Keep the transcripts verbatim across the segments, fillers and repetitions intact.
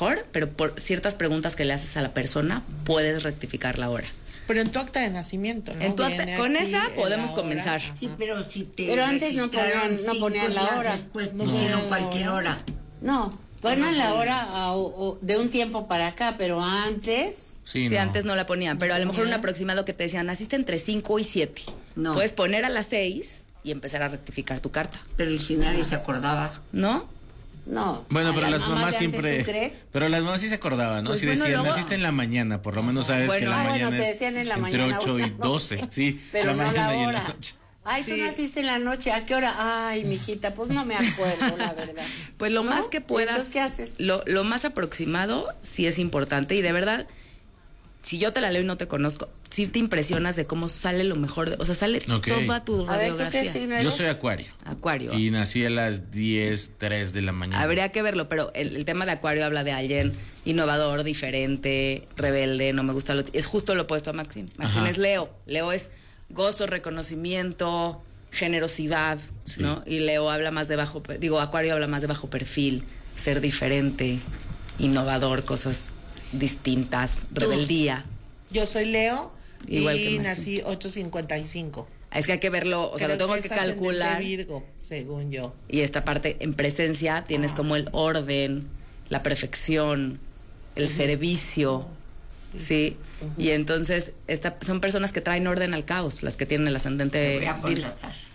mejor, pero por ciertas preguntas que le haces a la persona puedes rectificar la hora. Pero en tu acta de nacimiento, ¿no? En tu acta, con esa podemos comenzar. Sí, pero si te Pero antes no ponían, no ponían la hora. Después no pusieron ponían cualquier hora. No, ponen la hora a, o, de un tiempo para acá, pero antes... Sí, sí no. Antes no la ponían, pero a lo mejor un aproximado que te decían, naciste entre cinco y siete. No. Puedes poner a las seis y empezar a rectificar tu carta. Pero si nadie se acordaba. ¿No? No. Bueno, pero las mamás siempre... Pero las mamás sí se se acordaban, ¿no? Pues si bueno, decían, luego... naciste en la mañana, por lo menos sabes bueno, que la ah, mañana bueno, te es decían en la entre mañana, ocho y doce, sí. Pero la no mañana la y en hora. la noche. Ay, tú sí. naciste en la noche, ¿a qué hora? Ay, mijita, pues no me acuerdo, la verdad. Pues lo ¿no? más que puedas... Entonces, ¿qué haces? Lo, lo más aproximado sí es importante y de verdad... Si yo te la leo y no te conozco, sí te impresionas de cómo sale lo mejor, de, o sea, sale okay. toda tu a radiografía. Ver, ¿tú qué yo soy Acuario. Acuario. Y nací a las diez, tres de la mañana. Habría que verlo, pero el, el tema de Acuario habla de alguien innovador, diferente, rebelde, no me gusta lo... Es justo lo opuesto a Maxine. Maxine Ajá. es Leo. Leo es gozo, reconocimiento, generosidad, sí. ¿no? Y Leo habla más de bajo... Digo, Acuario habla más de bajo perfil, ser diferente, innovador, cosas... distintas, rebeldía. Yo soy Leo Igual y que nací ocho cincuenta y cinco. Es que hay que verlo, o sea, Creo lo tengo que, que es calcular. Virgo, según yo. Y esta parte en presencia tienes ah. como el orden, la perfección, el uh-huh. servicio, sí. ¿sí? Uh-huh. Y entonces esta, son personas que traen orden al caos, las que tienen el ascendente Virgo.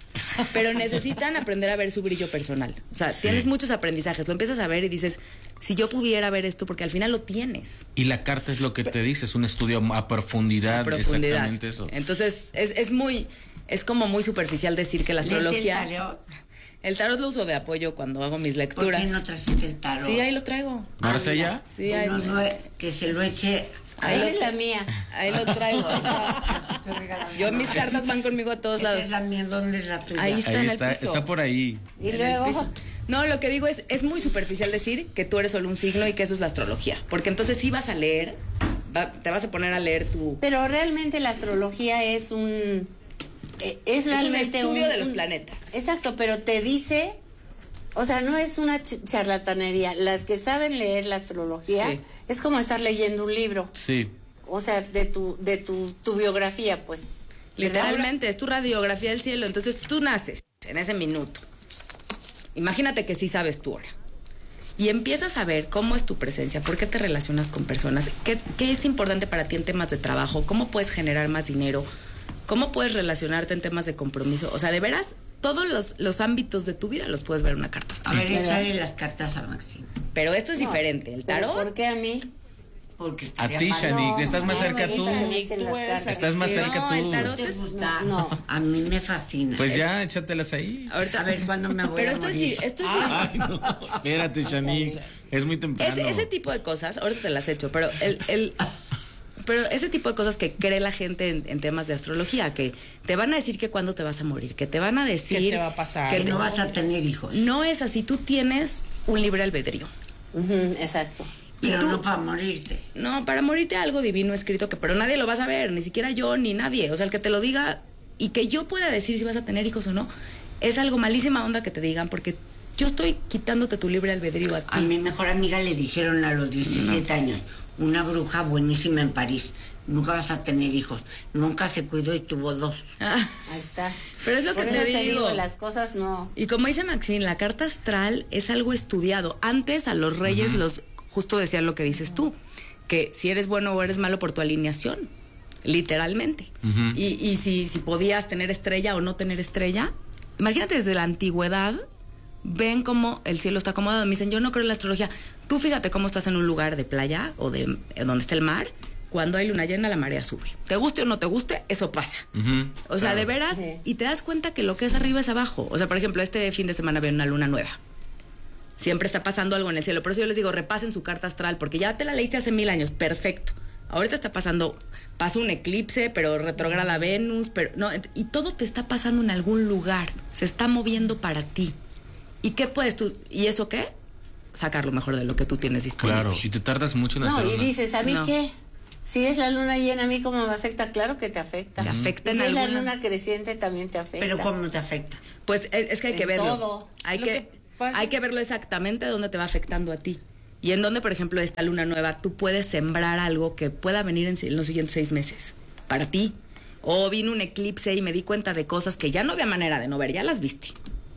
Pero necesitan aprender a ver su brillo personal. O sea, sí. tienes muchos aprendizajes. Lo empiezas a ver y dices, si yo pudiera ver esto, porque al final lo tienes. Y la carta es lo que te dice, es un estudio a profundidad, a profundidad. Exactamente eso. Entonces, es, es muy, es como muy superficial decir que la astrología... El tarot? El tarot lo uso de apoyo cuando hago mis lecturas. ¿Por qué no trajiste el tarot? Sí, ahí lo traigo. ¿Marcella? Sí, ahí. No, no, que se lo eche... Ahí es la mía. Ahí lo traigo. Yo mis cartas van conmigo a todos lados. Es la mía, ¿dónde es la tuya? Ahí está, ahí en está, el piso. Está por ahí. Y luego... No, lo que digo es, es muy superficial decir que tú eres solo un signo y que eso es la astrología. Porque entonces sí vas a leer, va, te vas a poner a leer tu... Pero realmente la astrología es un... Es, es realmente un estudio un, de los un, planetas. Exacto, pero te dice... O sea, no es una ch- charlatanería. Las que saben leer la astrología sí. es como estar leyendo un libro. Sí. O sea, de tu de tu, tu biografía, pues. Literalmente, es tu radiografía del cielo. Entonces tú naces en ese minuto. Imagínate que sí sabes tu hora. Y empiezas a ver cómo es tu presencia, por qué te relacionas con personas, qué, qué es importante para ti en temas de trabajo, cómo puedes generar más dinero, cómo puedes relacionarte en temas de compromiso. O sea, de veras, todos los, los ámbitos de tu vida los puedes ver en una carta astral. A ver, échale las cartas a Maxine. Pero esto es no, diferente. El tarot... ¿Por qué a mí? Porque a ti, Shanique, estás más cerca tú. Estás más cerca tú. El tarot es... No, no, a mí me fascina. Pues ya, échatelas ahí. Ahorita, a ver cuándo me voy Pero a esto morir. es, esto es Ay, no, espérate, Shanique. Es muy temprano. Ese, ese tipo de cosas, ahorita te las echo, pero el, el pero ese tipo de cosas que cree la gente en, en temas de astrología, que te van a decir que cuándo te vas a morir, que te van a decir ¿qué te va a pasar? Que no vas a tener hijos. No es así, tú tienes un libre albedrío. Uh-huh, exacto. Pero y tú, no para morirte. No, para morirte algo divino escrito que pero nadie lo va a saber, ni siquiera yo ni nadie. O sea, el que te lo diga y que yo pueda decir si vas a tener hijos o no, es algo malísima onda que te digan, porque yo estoy quitándote tu libre albedrío a ti. A mi mejor amiga le dijeron a los diecisiete no. años, una bruja buenísima en París, nunca vas a tener hijos, nunca se cuidó y tuvo dos. Ah, ahí está. Pero es lo que Por te, te digo. digo, las cosas no. Y como dice Maxine, la carta astral es algo estudiado. Antes a los reyes uh-huh. los justo decían lo que dices tú, que si eres bueno o eres malo por tu alineación, literalmente. Uh-huh. Y, y si, si podías tener estrella o no tener estrella, imagínate desde la antigüedad, ven cómo el cielo está acomodado. Me dicen, yo no creo en la astrología. Tú fíjate cómo estás en un lugar de playa o de donde está el mar. Cuando hay luna llena, la marea sube. Te guste o no te guste, eso pasa. Uh-huh. O sea, claro. de veras, sí. y te das cuenta que lo que es arriba es abajo. O sea, por ejemplo, este fin de semana veo una luna nueva. Siempre está pasando algo en el cielo. Por eso yo les digo, repasen su carta astral, porque ya te la leíste hace mil años, perfecto. Ahorita está pasando, pasa un eclipse, pero retrograda Venus, pero no, y todo te está pasando en algún lugar. Se está moviendo para ti. ¿Y qué puedes tú? ¿Y eso qué? Sacar lo mejor de lo que tú tienes disponible. Claro, y te tardas mucho en no, hacerlo. No, y dices, ¿a mí no. qué? Si es la luna llena, ¿a mí cómo me afecta? Claro que te afecta. Te afecta y en si alguna... es la luna creciente, también te afecta. ¿Pero cómo te afecta? Pues es, es que hay en que verlo. todo. Hay que, que hay que verlo exactamente dónde te va afectando a ti. Y en donde, por ejemplo, esta luna nueva, tú puedes sembrar algo que pueda venir en, en los siguientes seis meses, para ti. O vino un eclipse y me di cuenta de cosas que ya no había manera de no ver, ya las viste.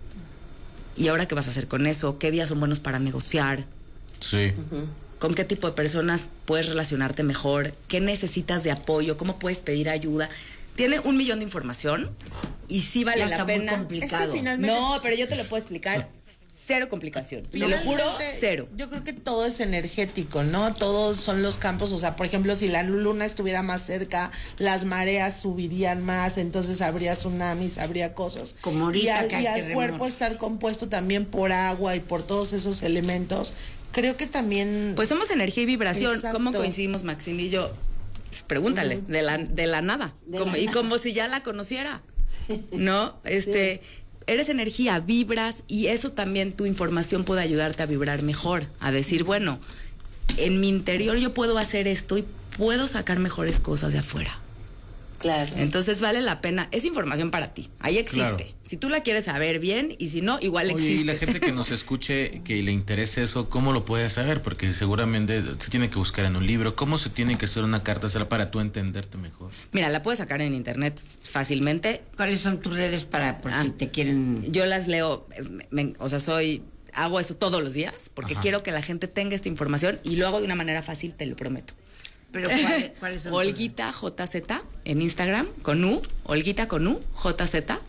¿Y ahora qué vas a hacer con eso? ¿Qué días son buenos para negociar? Sí. Uh-huh. ¿Con qué tipo de personas puedes relacionarte mejor? ¿Qué necesitas de apoyo? ¿Cómo puedes pedir ayuda? Tiene un millón de información y sí vale ya la está pena. Muy complicado. Es que finalmente... No, pero yo te lo puedo explicar. Cero complicación. Te lo juro, cero. Yo creo que todo es energético, ¿no? Todos son los campos, o sea, por ejemplo, si la luna estuviera más cerca, las mareas subirían más, entonces habría tsunamis, habría cosas. Como ahorita y al, que hay y al terremotos. cuerpo estar compuesto también por agua y por todos esos elementos, creo que también... Pues somos energía y vibración. Exacto. ¿Cómo coincidimos, Maxim y yo? Pues pregúntale, uh-huh. de la, de la nada. De como, la y nada. como si ya la conociera. ¿No? Este... Sí. Eres energía, vibras, y eso también, tu información puede ayudarte a vibrar mejor, a decir, bueno, en mi interior yo puedo hacer esto y puedo sacar mejores cosas de afuera. Claro. Entonces vale la pena, es información para ti, ahí existe. Claro. Si tú la quieres saber bien, y si no, igual Oye, existe. Y la gente que nos escuche, que le interese eso, ¿cómo lo puede saber? Porque seguramente se tiene que buscar en un libro. ¿Cómo se tiene que hacer una carta astral para tú entenderte mejor? Mira, la puedes sacar en internet fácilmente. ¿Cuáles son tus redes para por ah, si te quieren? Yo las leo, me, o sea, soy... hago eso todos los días, porque Ajá. quiero que la gente tenga esta información, y lo hago de una manera fácil, te lo prometo. Pero ¿cuáles cuál son? Olguita J Z en Instagram, con U, Olguita con U, J Z,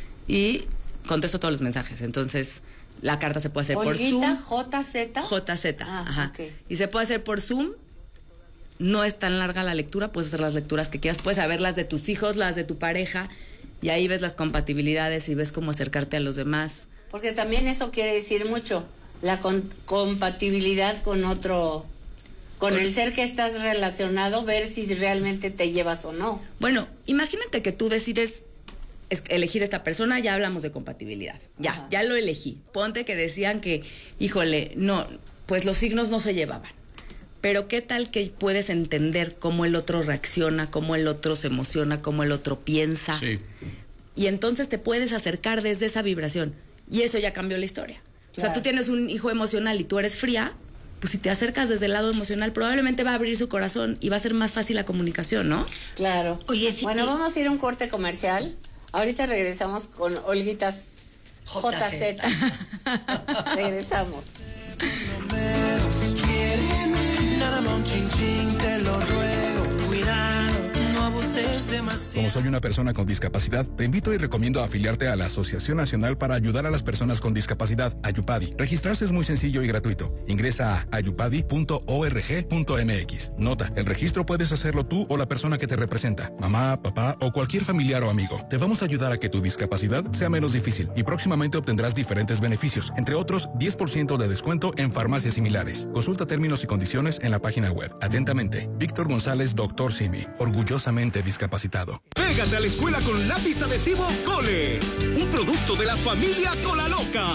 y contesto todos los mensajes. Entonces, la carta se puede hacer Olguita, por Zoom. J Z. J Z, ah, ajá. Okay. Y se puede hacer por Zoom. No es tan larga la lectura, puedes hacer las lecturas que quieras, puedes saber las de tus hijos, las de tu pareja, y ahí ves las compatibilidades y ves cómo acercarte a los demás. Porque también eso quiere decir mucho, la con- compatibilidad con otro... Con el ser que estás relacionado, ver si realmente te llevas o no. Bueno, imagínate que tú decides elegir esta persona, ya hablamos de compatibilidad. Ya, Ajá. ya lo elegí. Ponte que decían que, híjole, no, pues los signos no se llevaban. Pero ¿qué tal que puedes entender cómo el otro reacciona, cómo el otro se emociona, cómo el otro piensa? Sí. Y entonces te puedes acercar desde esa vibración. Y eso ya cambió la historia. Claro. O sea, tú tienes un hijo emocional y tú eres fría, pues si te acercas desde el lado emocional, probablemente va a abrir su corazón y va a ser más fácil la comunicación, ¿no? Claro. Oye, sí, bueno, y... vamos a ir a un corte comercial. Ahorita regresamos con Olguitas J Z. Regresamos. Nada más un chin chin, te lo ruego. Cuidado, no abuses demasiado. Como soy una persona con discapacidad, te invito y recomiendo afiliarte a la Asociación Nacional para Ayudar a las Personas con Discapacidad, Ayupadi. Registrarse es muy sencillo y gratuito. Ingresa a ayupadi punto org punto mx. Nota, el registro puedes hacerlo tú o la persona que te representa, mamá, papá o cualquier familiar o amigo. Te vamos a ayudar a que tu discapacidad sea menos difícil y próximamente obtendrás diferentes beneficios, entre otros diez por ciento de descuento en farmacias similares. Consulta términos y condiciones en la página web. Atentamente, Víctor González, doctor Simi, orgullosamente discapacitado. Pégate a la escuela con lápiz adhesivo Cole, un producto de la familia Cola Loca.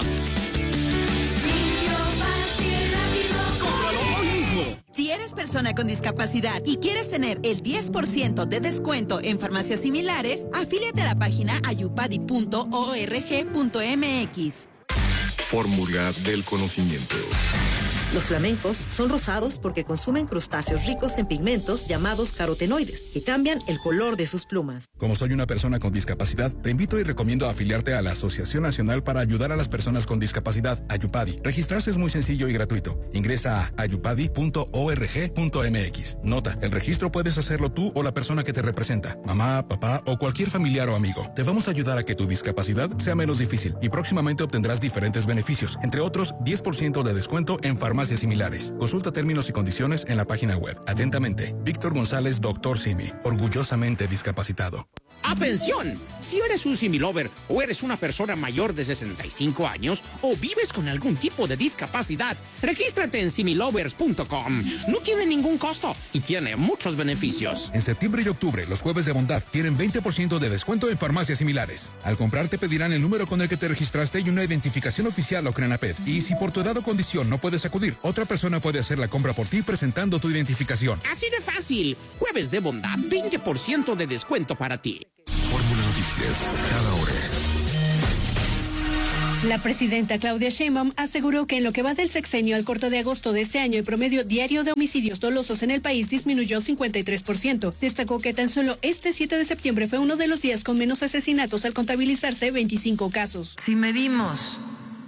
Cómpralo hoy mismo. Si eres persona con discapacidad y quieres tener el diez por ciento de descuento en farmacias similares, afíliate a la página ayupadi punto org punto mx. Fórmula del conocimiento. Los flamencos son rosados porque consumen crustáceos ricos en pigmentos llamados carotenoides, que cambian el color de sus plumas. Como soy una persona con discapacidad, te invito y recomiendo afiliarte a la Asociación Nacional para Ayudar a las Personas con Discapacidad, Ayupadi. Registrarse es muy sencillo y gratuito. Ingresa a ayupadi punto org punto mx. Nota, el registro puedes hacerlo tú o la persona que te representa, mamá, papá o cualquier familiar o amigo. Te vamos a ayudar a que tu discapacidad sea menos difícil y próximamente obtendrás diferentes beneficios, entre otros diez por ciento de descuento en farmacias similares. Consulta términos y condiciones en la página web. Atentamente, Víctor González, doctor Simi, orgullosamente discapacitado. ¡Atención! Si eres un similover o eres una persona mayor de sesenta y cinco años o vives con algún tipo de discapacidad, regístrate en similovers punto com. No tiene ningún costo y tiene muchos beneficios. En septiembre y octubre, los jueves de bondad tienen veinte por ciento de descuento en farmacias similares. Al comprar te pedirán el número con el que te registraste y una identificación oficial o Crenaped. Y si por tu edad o condición no puedes acudir, otra persona puede hacer la compra por ti presentando tu identificación. Así de fácil. Jueves de bondad, veinte por ciento de descuento para ti. Fórmula Noticias, cada hora. La presidenta Claudia Sheinbaum aseguró que en lo que va del sexenio al corte de agosto de este año el promedio diario de homicidios dolosos en el país disminuyó cincuenta y tres por ciento. Destacó que tan solo este siete de septiembre fue uno de los días con menos asesinatos al contabilizarse veinticinco casos. Si medimos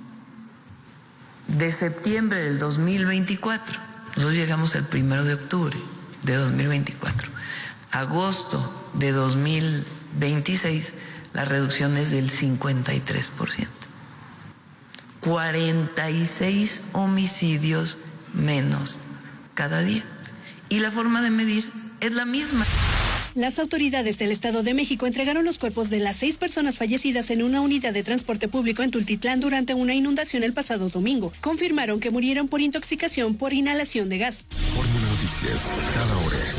de septiembre del dos mil veinticuatro, nosotros llegamos el primero de octubre de dos mil veinticuatro, agosto de dos mil veintiséis, la reducción es del cincuenta y tres por ciento. cuarenta y seis homicidios menos cada día. Y la forma de medir es la misma. Las autoridades del Estado de México entregaron los cuerpos de las seis personas fallecidas en una unidad de transporte público en Tultitlán durante una inundación el pasado domingo. Confirmaron que murieron por intoxicación por inhalación de gas. Fórmula Noticias, cada hora.